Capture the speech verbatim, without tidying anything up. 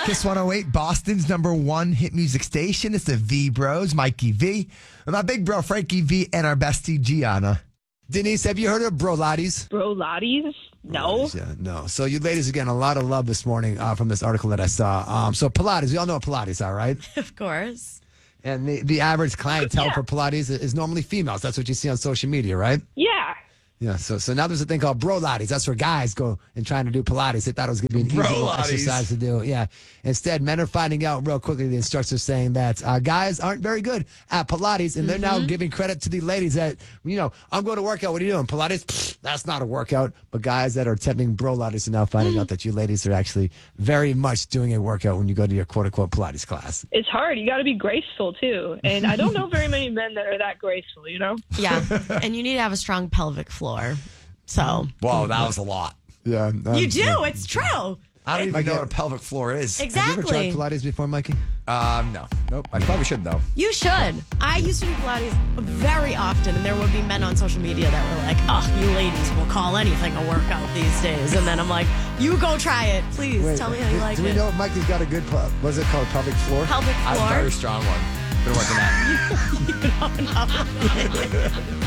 Kiss one oh eight, Boston's number one hit music station. It's the V Bros, Mikey V, and my big bro, Frankie V, and our bestie, Gianna. Denise, have you heard of Brolottis? Brolottis? No. Brolottis, yeah, no. So you ladies are getting a lot of love this morning uh, from this article that I saw. Um, so Pilates, we all know what Pilates are, right? Of course. And the, the average clientele Yeah. for Pilates is normally females. That's what you see on social media, right? Yeah. Yeah, so so now there's a thing called Brolottis. That's where guys go and trying to do Pilates. They thought it was going to be an easy little Brolottis. exercise to do. Yeah. Instead, men are finding out real quickly. The instructors saying that uh, guys aren't very good at Pilates, and they're now giving credit to the ladies that, you know, I'm going to work out. What are you doing? Pilates? Pfft, that's not a workout. But guys that are attempting Brolottis are now finding out that you ladies are actually very much doing a workout when you go to your quote-unquote Pilates class. It's hard. You got to be graceful, too. And I don't know very many men that are that graceful, you know? Yeah. And you need to have a strong pelvic floor. So Whoa, that was a lot. Yeah. um, you do. It's true. I don't even Like know a- what a pelvic floor is. Have you ever tried Exactly. Pilates before, Mikey? Um, no. Nope. I probably should, though. You should. I used to do Pilates very often, and there would be men on social media that were like, oh, you ladies will call anything a workout these days. And then I'm like, you go try it. Please Wait, tell me how you do, like do we it. know if Mikey's got a good, pu- what's it called, pelvic floor? Pelvic I have a floor. very strong one. Been working on. You don't know.